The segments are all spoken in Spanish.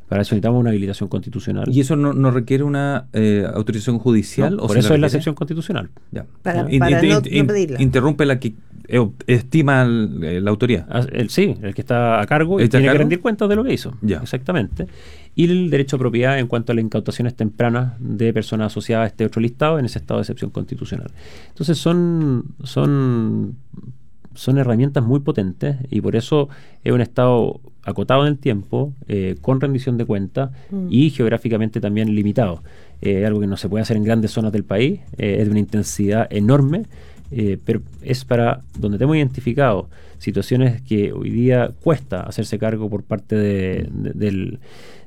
Para eso necesitamos una habilitación constitucional. ¿Y eso no requiere una autorización judicial? No, por eso es la excepción constitucional. Ya. Para no pedirla. Interrumpe la que estima la autoría. Sí, el que está a cargo y tiene que rendir cuentas de lo que hizo. Ya. Exactamente. Y el derecho a propiedad en cuanto a las incautaciones tempranas de personas asociadas a este otro listado en ese estado de excepción constitucional. Entonces son herramientas muy potentes y por eso es un estado acotado en el tiempo, con rendición de cuentas y geográficamente también limitado. Algo que no se puede hacer en grandes zonas del país, es de una intensidad enorme, pero es para donde tenemos identificado situaciones que hoy día cuesta hacerse cargo por parte del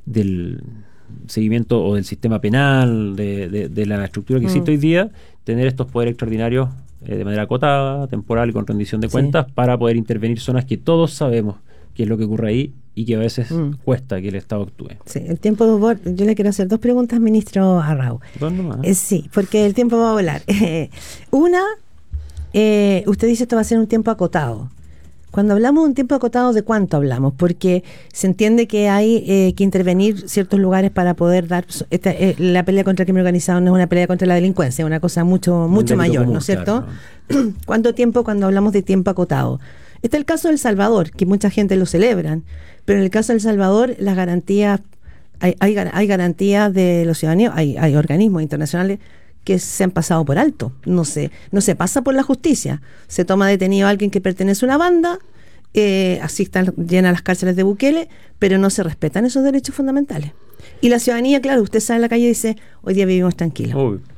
seguimiento o del sistema penal, de la estructura que existe hoy día, tener estos poderes extraordinarios de manera acotada, temporal y con rendición de cuentas para poder intervenir zonas que todos sabemos qué es lo que ocurre ahí y que a veces cuesta que el Estado actúe. Sí, el tiempo yo le quiero hacer 2 preguntas, ministro Arrau. Dos nomás. Sí, porque el tiempo va a volar. Una, usted dice esto va a ser un tiempo acotado. Cuando hablamos de un tiempo acotado, ¿de cuánto hablamos? Porque se entiende que hay que intervenir ciertos lugares para poder dar... la pelea contra el crimen organizado no es una pelea contra la delincuencia, es una cosa mucho mayor, común, ¿no es cierto? Claro. ¿Cuánto tiempo cuando hablamos de tiempo acotado? Está el caso de El Salvador, que mucha gente lo celebran, pero en el caso de El Salvador las garantías, hay garantías de los ciudadanos, hay organismos internacionales que se han pasado por alto. No se pasa por la justicia. Se toma detenido a alguien que pertenece a una banda, así están llenas las cárceles de Bukele, pero no se respetan esos derechos fundamentales. Y la ciudadanía, claro, usted sale a la calle y dice, hoy día vivimos tranquilos.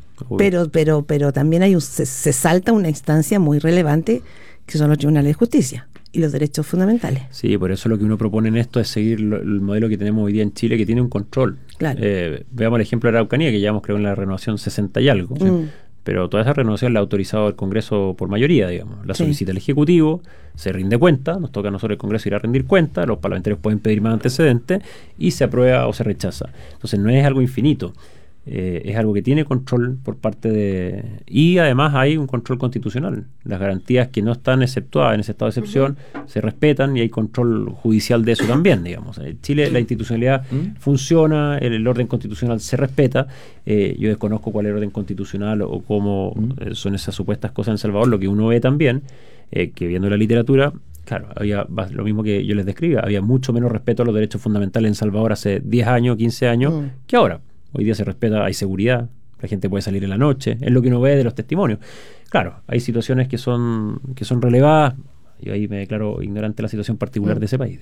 Pero también se salta una instancia muy relevante, que son los tribunales de justicia y los derechos fundamentales. Sí, por eso lo que uno propone en esto es seguir el modelo que tenemos hoy día en Chile, que tiene un control. Claro. Veamos el ejemplo de Araucanía, que llevamos creo en la renovación 60 y algo, pero toda esa renovación la ha autorizado el Congreso por mayoría, digamos. La solicita el Ejecutivo, se rinde cuenta, nos toca a nosotros el Congreso ir a rendir cuenta, los parlamentarios pueden pedir más antecedentes y se aprueba o se rechaza. Entonces no es algo infinito. Es algo que tiene control por parte de... Y además hay un control constitucional. Las garantías que no están exceptuadas en ese estado de excepción se respetan y hay control judicial de eso también, digamos. En Chile la institucionalidad funciona, el orden constitucional se respeta. Yo desconozco cuál es el orden constitucional o cómo son esas supuestas cosas en El Salvador. Lo que uno ve también, que viendo la literatura, claro, había lo mismo que yo les describía, había mucho menos respeto a los derechos fundamentales en El Salvador hace 10 años, 15 años que ahora. Hoy día se respeta, hay seguridad, la gente puede salir en la noche, es lo que uno ve de los testimonios. Claro, hay situaciones que son relevadas, y ahí me declaro ignorante de la situación particular de ese país.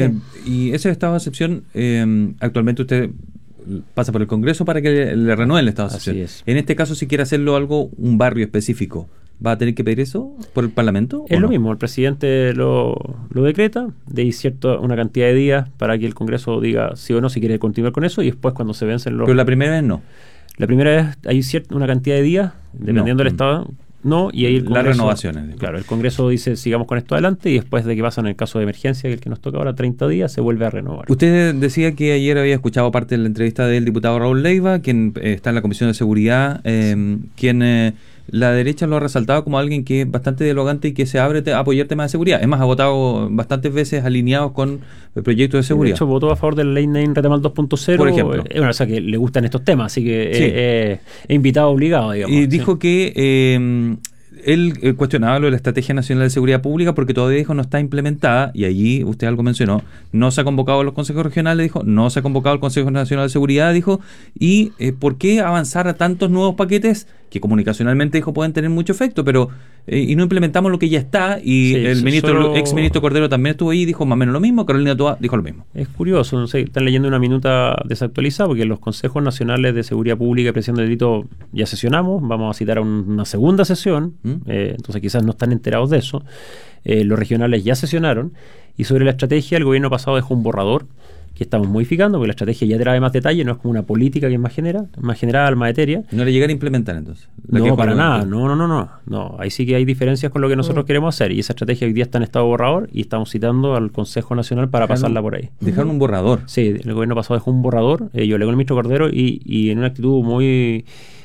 Y ese estado de excepción, actualmente usted pasa por el Congreso para que le renueven el estado de excepción. Así es. En este caso, si quiere hacerlo un barrio específico, ¿va a tener que pedir eso por el Parlamento? Es lo mismo, el presidente lo decreta, de una cantidad de días para que el Congreso diga sí o no si quiere continuar con eso, y después cuando se vencen los... Pero la primera vez no. La primera vez hay una cantidad de días, dependiendo del Estado, no, y ahí el Congreso... Las renovaciones. Claro, el Congreso dice sigamos con esto adelante, y después de que pasan el caso de emergencia, que es el que nos toca ahora, 30 días, se vuelve a renovar. Usted decía que ayer había escuchado parte de la entrevista del diputado Raúl Leiva, quien está en la Comisión de Seguridad, quien... La derecha lo ha resaltado como alguien que es bastante dialogante y que se abre a apoyar temas de seguridad. Es más, ha votado bastantes veces alineados con el proyecto de seguridad. De hecho, votó a favor del Ley Name Retemal 2.0. Por ejemplo. Es una cosa que le gustan estos temas, así que es invitado obligado, digamos. Y dijo que él cuestionaba lo de la Estrategia Nacional de Seguridad Pública porque todavía dijo no está implementada, y allí usted algo mencionó, no se ha convocado a los consejos regionales, dijo, no se ha convocado al Consejo Nacional de Seguridad, dijo, y ¿por qué avanzar a tantos nuevos paquetes que comunicacionalmente dijo pueden tener mucho efecto, pero y no implementamos lo que ya está? Y el ex ministro Cordero también estuvo ahí y dijo más o menos lo mismo. Carolina Toá dijo lo mismo. Es curioso, no sé, están leyendo una minuta desactualizada porque los consejos nacionales de seguridad pública y prevención de delito ya sesionamos, vamos a citar a una segunda sesión, entonces quizás no están enterados de eso. Los regionales ya sesionaron, y sobre la estrategia el gobierno pasado dejó un borrador que estamos modificando, porque la estrategia ya trae más detalle, no es como una política que es más general, más etérea. ¿No le llegan a implementar entonces? No, para nada, no. Ahí sí que hay diferencias con lo que nosotros queremos hacer, y esa estrategia hoy día está en estado borrador, y estamos citando al Consejo Nacional para pasarla por ahí. ¿Dejaron un borrador? Sí, el gobierno pasado dejó un borrador, yo le con el ministro Cordero, y en una actitud muy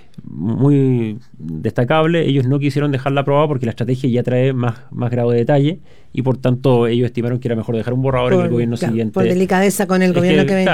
destacable, ellos no quisieron dejarla aprobada porque la estrategia ya trae más grado de detalle, y por tanto ellos estimaron que era mejor dejar un borrador en el gobierno siguiente. Por delicadeza con el gobierno que venía.